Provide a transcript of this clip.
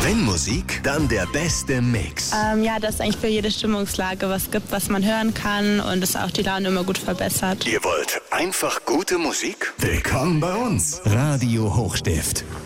Wenn Musik, dann der beste Mix. Ja, dass es eigentlich für jede Stimmungslage was gibt, was man hören kann und es auch die Laune immer gut verbessert. Ihr wollt einfach gute Musik? Willkommen bei uns. Radio Hochstift.